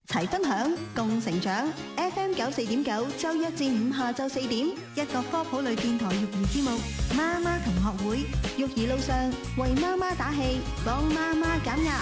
齊分享，共成長。FM94.9，周一至五下晝4點，一個科普類電台育兒節目《媽媽同學會》，育兒路上為媽媽打氣，幫媽媽減壓。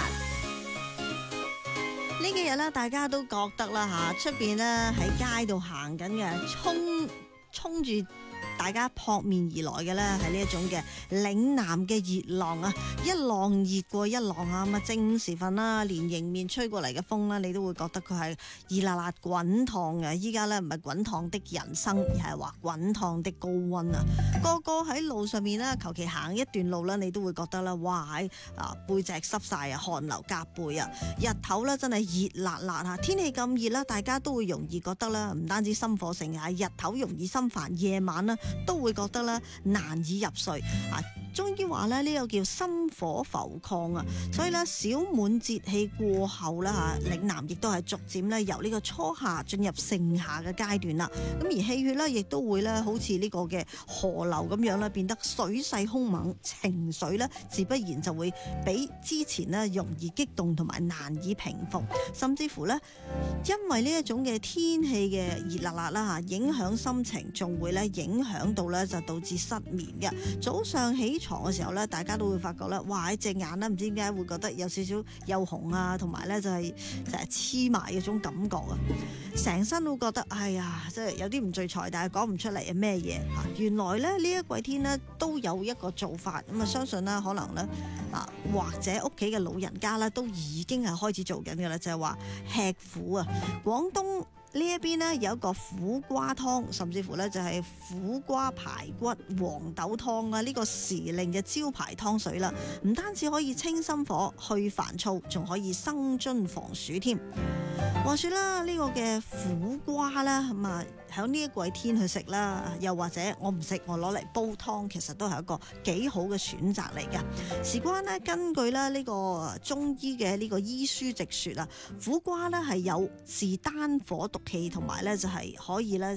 呢幾日咧，大家都覺得啦嚇，出邊咧喺街度行緊嘅，衝住大家撲面而來嘅咧，係呢一種嘅嶺南嘅熱浪啊！一浪熱過一浪啊！咁啊，正午時分啦，連迎面吹過嚟嘅風啦，你都會覺得佢係熱辣辣滾燙嘅。依家咧唔係滾燙的人生，而係話滾燙的高溫啊！個個喺路上面咧，求其行一段路啦，你都會覺得啦，哇！背脊濕晒啊，汗流浹背啊！日頭咧真係熱辣辣嚇，天氣咁熱啦，大家都會容易覺得啦，唔單止心火盛啊，日頭容易心煩，夜晚啦都會覺得咧難以入睡啊！中醫話咧呢個叫心火浮亢啊，所以咧小滿節氣過後啦嚇，嶺南亦都係逐漸咧由呢個初夏進入盛夏嘅階段啦。咁而氣血咧亦都會咧好似呢個嘅河流咁樣啦，變得水勢兇猛，情緒咧自不然就會比之前咧容易激動同埋難以平復，甚至乎咧因為呢一種嘅天氣嘅熱辣辣啦嚇，影響心情，仲會咧影響到咧就導致失眠嘅。早上起床嘅時候咧，大家都會發覺咧，哇！隻眼咧唔知點解會覺得有少少又紅啊，同埋咧就係黐埋嗰種感覺啊，成身都覺得哎呀，即係有啲唔聚財，但係講唔出嚟係咩嘢嚇。原來咧呢一季天咧都有一個做法，咁啊相信咧可能咧或者屋企嘅老人家咧都已經係開始做緊嘅啦，就係話吃苦啊！廣東呢一邊呢，有一個苦瓜湯，甚至乎呢就係苦瓜排骨黃豆湯啊！呢個時令嘅招牌湯水啦，唔單止可以清心火、去煩躁，仲可以生津防暑添。話說啦，呢個嘅苦瓜啦，咁啊喺呢一季天去食啦，又或者我唔食，我攞嚟煲湯，其實都係一個幾好嘅選擇嚟㗎。事關呢，根據咧呢個中醫嘅呢個醫書直說啊，苦瓜呢係有治丹火毒氣，同埋呢就係可以呢